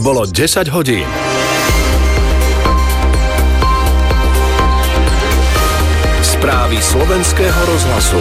Bolo 10 hodín. Správy Slovenského rozhlasu.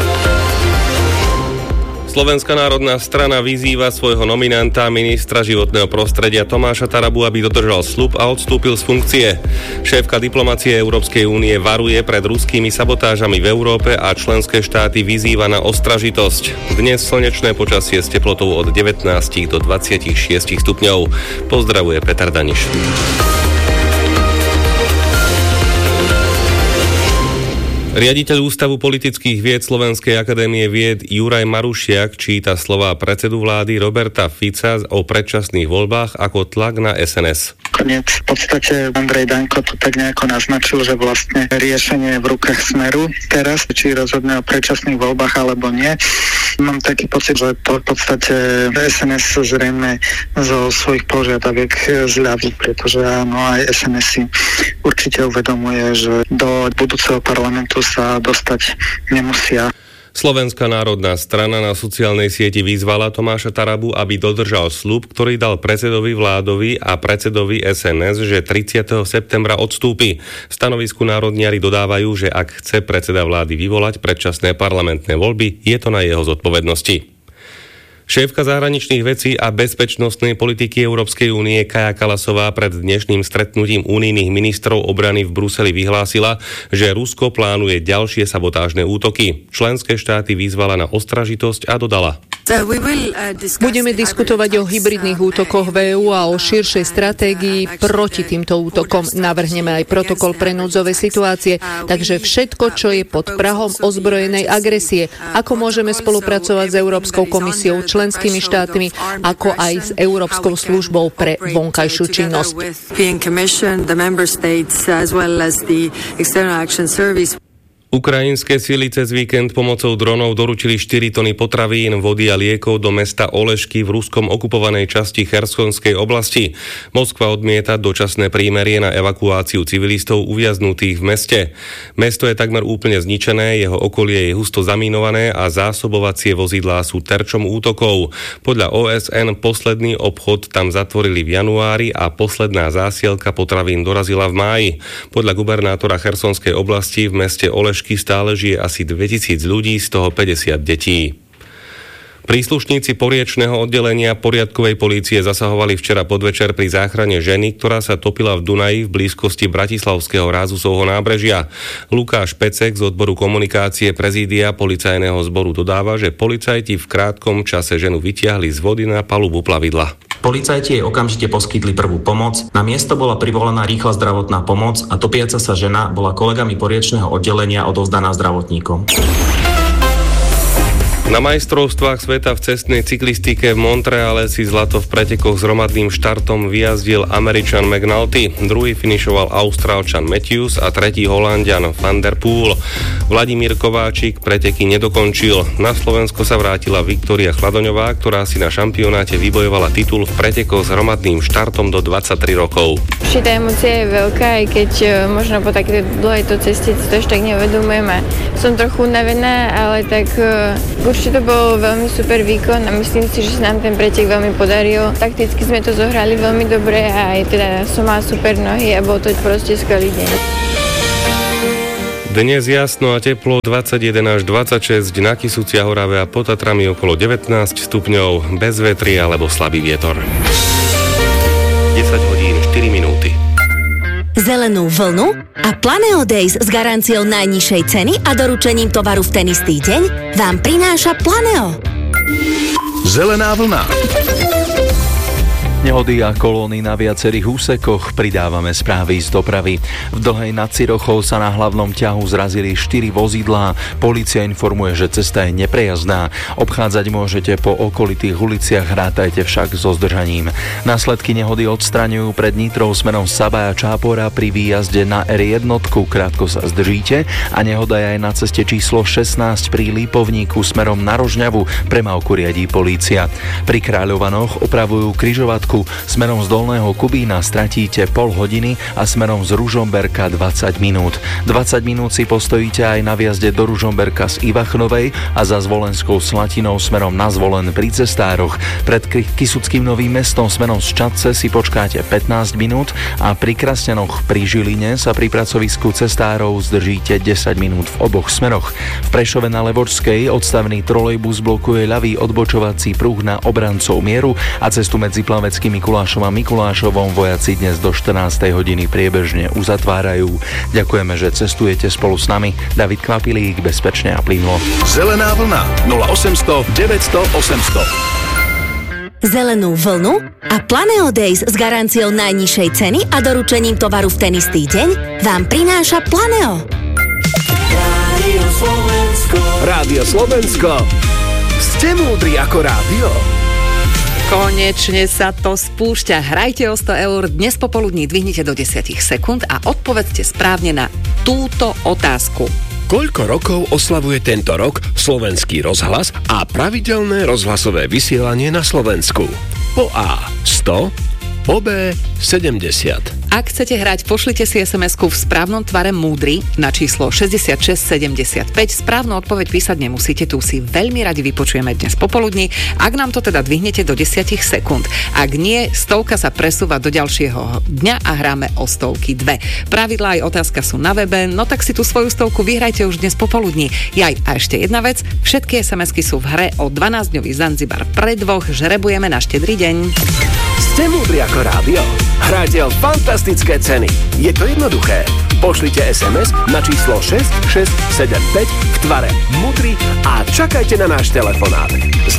Slovenská národná strana vyzýva svojho nominanta, ministra životného prostredia Tomáša Tarabu, aby dodržal sľub a odstúpil z funkcie. Šéfka diplomacie Európskej únie varuje pred ruskými sabotážami v Európe a členské štáty vyzýva na ostražitosť. Dnes slnečné počasie s teplotou od 19 do 26 stupňov. Pozdravuje Peter Daniš. Riaditeľ Ústavu politických vied Slovenskej akadémie vied Juraj Marušiak číta slová predsedu vlády Roberta Fica o predčasných voľbách ako tlak na SNS. V podstate Andrej Danko to tak nejako naznačil, že vlastne riešenie je v rukách Smeru. Teraz, či rozhodne o predčasných voľbách alebo nie, mám taký pocit, že to v podstate SNS zrejme zo svojich požiadaviek zľaví, pretože áno, aj SNS si určite uvedomuje, že do budúceho parlamentu sa dostať nemusia. Slovenská národná strana na sociálnej sieti vyzvala Tomáša Tarabu, aby dodržal sľub, ktorý dal predsedovi vládovi a predsedovi SNS, že 30. septembra odstúpi. V stanovisku národniari dodávajú, že ak chce predseda vlády vyvolať predčasné parlamentné voľby, je to na jeho zodpovednosti. Šéfka zahraničných vecí a bezpečnostnej politiky Európskej únie Kaja Kallasová pred dnešným stretnutím unijných ministrov obrany v Bruseli vyhlásila, že Rusko plánuje ďalšie sabotážne útoky. Členské štáty vyzvala na ostražitosť a dodala: Budeme diskutovať o hybridných útokoch v EÚ a o širšej stratégii proti týmto útokom. Navrhneme aj protokol pre núdzové situácie, takže všetko, čo je pod prahom ozbrojenej agresie, ako môžeme spolupracovať s Európskou komisiou, členskými štátmi, ako aj s Európskou službou pre vonkajšiu činnosť. Ukrajinské sily cez víkend pomocou dronov doručili 4 tony potravín, vody a liekov do mesta Olešky v ruskom okupovanej časti Chersonskej oblasti. Moskva odmieta dočasné prímerie na evakuáciu civilistov uviaznutých v meste. Mesto je takmer úplne zničené, jeho okolie je husto zamínované a zásobovacie vozidlá sú terčom útokov. Podľa OSN posledný obchod tam zatvorili v januári a posledná zásielka potravín dorazila v máji. Podľa gubernátora Chersonskej oblasti v meste Olešky stále žije asi 2000 ľudí, z toho 50 detí. Príslušníci poriečneho oddelenia poriadkovej polície zasahovali včera podvečer pri záchrane ženy, ktorá sa topila v Dunaji v blízkosti bratislavského Rázusovho nábrežia. Lukáš Pecek z odboru komunikácie prezídia policajného zboru dodáva, že policajti v krátkom čase ženu vytiahli z vody na palubu plavidla. Policajti jej okamžite poskytli prvú pomoc. Na miesto bola privolaná rýchla zdravotná pomoc a topiaca sa žena bola kolegami poriečneho oddelenia odovzdaná zdravotníkom. Na majstrovstvách sveta v cestnej cyklistike v Montreale si zlato v pretekoch s hromadným štartom vyjazdil Američan McNulty, druhý finišoval Austrálčan Matthews a tretí Holanďan Van der Poel. Vladimír Kováčik preteky nedokončil. Na Slovensko sa vrátila Viktória Chladoňová, ktorá si na šampionáte vybojovala titul v pretekoch s hromadným štartom do 23 rokov. Určitá emócia je veľká, aj keď možno po takéto dlhej ceste si to ešte tak neuvedomujem a som trochu unavená, ale tak určite to bol veľmi super výkon a myslím si, že sa nám ten pretek veľmi podaril. Takticky sme to zohrali veľmi dobre a aj teda som mala super nohy a bol to proste skvelý deň. Dnes jasno a teplo 21 až 26, na Kysuci a Horave a pod Tatrami okolo 19 stupňov, bez vetry alebo slabý vietor. 10 hodín 4 minúty. Zelenú vlnu a Planeo Days s garanciou najnižšej ceny a doručením tovaru v ten istý deň vám prináša Planeo. Zelená vlna. Nehody a kolóny na viacerých úsekoch, pridávame správy z dopravy. V Dlhej nad Cirochou sa na hlavnom ťahu zrazili 4 vozidlá. Polícia informuje, že cesta je neprejazdná. Obchádzať môžete po okolitých uliciach, rátajte však so zdržaním. Následky nehody odstraňujú pred Nitrou smerom Sabaja Čápora pri výjazde na R1, krátko sa zdržíte a nehoda je aj na ceste číslo 16 pri Lípovníku smerom na Rožňavu, premávku riadí polícia. Pri Kráľovanoch opravujú križovatku Prachu. Smerom z Dolného Kubína stratíte pol hodiny a smerom z Ružomberka 20 minút. 20 minút si postojíte aj na viazde do Ružomberka z Ivachnovej a za Zvolenskou Slatinou smerom na Zvolen pri cestároch. Pred Kysuckým Novým Mestom smerom z Čadce si počkáte 15 minút a pri Krasňanoch pri Žiline sa pri pracovisku cestárov zdržíte 10 minút v oboch smeroch. V Prešove na Levočskej odstavný trolejbus blokuje ľavý odbočovací pruh na Obrancov Mieru a cestu medzi Plaveckým Mikulášom a Mikulášovom vojaci dnes do 14. hodiny priebežne uzatvárajú. Ďakujeme, že cestujete spolu s nami. David Kvapilík, bezpečne a plynulo. Zelená vlna 0800 900 800. Zelenú vlnu a Planeo Days s garanciou najnižšej ceny a doručením tovaru v ten istý deň vám prináša Planeo. Rádio Slovensko. Ste múdri ako rádio? Konečne sa to spúšťa. Hrajte o 100 eur. Dnes popoludní dvihnite do 10 sekúnd a odpovedzte správne na túto otázku. Koľko rokov oslavuje tento rok Slovenský rozhlas a pravidelné rozhlasové vysielanie na Slovensku? Po A 100, po B 70. Ak chcete hrať, pošlite si SMS-ku v správnom tvare múdry na číslo 6675. Správnu odpoveď písať nemusíte, tu si veľmi radi vypočujeme dnes popoludní. Ak nám to teda dvihnete do 10 sekúnd. Ak nie, stovka sa presúva do ďalšieho dňa a hráme o stovky 2. Pravidlá aj otázka sú na webe, no tak si tú svoju stovku vyhrajte už dnes popoludní. A ešte jedna vec, všetky SMS-ky sú v hre o 12-dňový Zanzibar pre dvoch, žrebujeme na Štedrý deň. Ste múdri ako rádio? Hráte o fantastické ceny. Je to jednoduché. Pošlite SMS na číslo 6675 v tvare múdri a čakajte na náš telefonát.